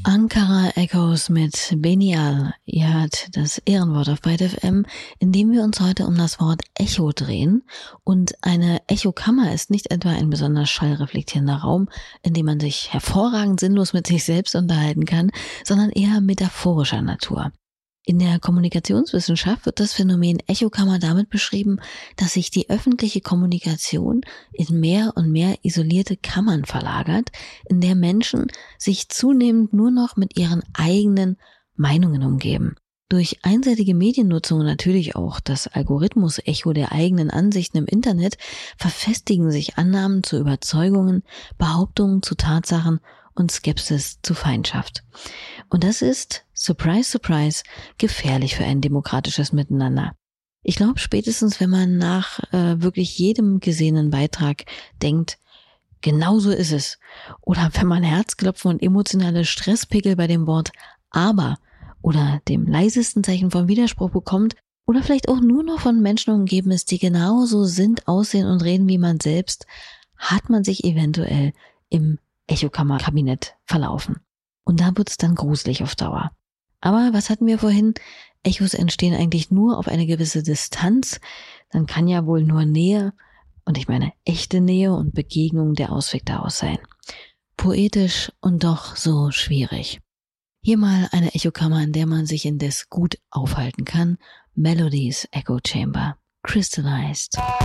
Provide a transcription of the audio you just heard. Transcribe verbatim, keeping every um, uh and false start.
Ankara Echoes mit Benial. Ihr hört das Ehrenwort auf Byte F M, in dem wir uns heute um das Wort Echo drehen. Und eine Echokammer ist nicht etwa ein besonders schallreflektierender Raum, in dem man sich hervorragend sinnlos mit sich selbst unterhalten kann, sondern eher metaphorischer Natur. In der Kommunikationswissenschaft wird das Phänomen Echokammer damit beschrieben, dass sich die öffentliche Kommunikation in mehr und mehr isolierte Kammern verlagert, in der Menschen sich zunehmend nur noch mit ihren eigenen Meinungen umgeben. Durch einseitige Mediennutzung und natürlich auch das Algorithmus-Echo der eigenen Ansichten im Internet verfestigen sich Annahmen zu Überzeugungen, Behauptungen zu Tatsachen und Skepsis zu Feindschaft. Und das ist, surprise, surprise, gefährlich für ein demokratisches Miteinander. Ich glaube, spätestens wenn man nach äh, wirklich jedem gesehenen Beitrag denkt, genau so ist es. Oder wenn man Herzklopfen und emotionale Stresspickel bei dem Wort aber oder dem leisesten Zeichen von Widerspruch bekommt oder vielleicht auch nur noch von Menschen umgeben ist, die genauso sind, aussehen und reden wie man selbst, hat man sich eventuell im Echokammer-Kabinett verlaufen. Und da wird es dann gruselig auf Dauer. Aber was hatten wir vorhin? Echos entstehen eigentlich nur auf eine gewisse Distanz. Dann kann ja wohl nur Nähe, und ich meine echte Nähe und Begegnung der Ausweg daraus sein. Poetisch und doch so schwierig. Hier mal eine Echokammer, in der man sich indes gut aufhalten kann. Melodies Echo Chamber. Crystallized.